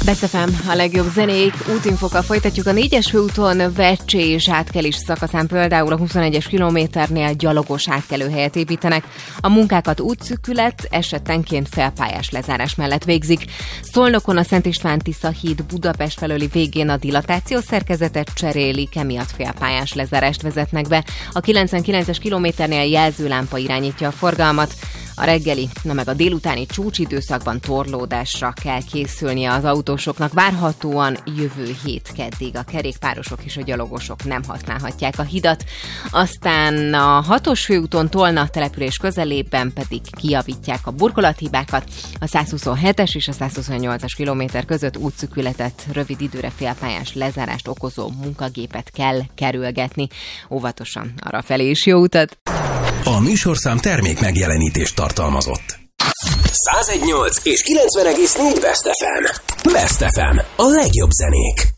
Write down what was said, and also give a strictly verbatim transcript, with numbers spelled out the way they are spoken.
Best ef em, a legjobb zenék, útinfokkal folytatjuk. A négyes főúton Vecsé és átkelés szakaszán például a huszonegyes kilométernél gyalogos átkelőhelyet építenek. A munkákat útszűkület, esetenként felpályás lezárás mellett végzik. Szolnokon a Szent István Tisza híd Budapest felőli végén a dilatációs szerkezetet cserélik, emiatt félpályás lezárást vezetnek be. A kilencvenkilences kilométernél jelzőlámpa irányítja a forgalmat. A reggeli, na meg a délutáni csúcsidőszakban torlódásra kell készülnie az autósoknak. Várhatóan jövő hét keddig a kerékpárosok és a gyalogosok nem használhatják a hidat. Aztán a hatos főúton Tolna település közelében pedig kijavítják a burkolathibákat. A százhuszonhetes és a százhuszonnyolcas kilométer között útszűkületet, rövid időre félpályás lezárást okozó munkagépet kell kerülgetni. Óvatosan arrafelé is jó utat! A műsorszám termék megjelenítést tartalmazott. száz egy egész nyolc és kilencven egész négy Best ef em. Best ef em. A legjobb zenék.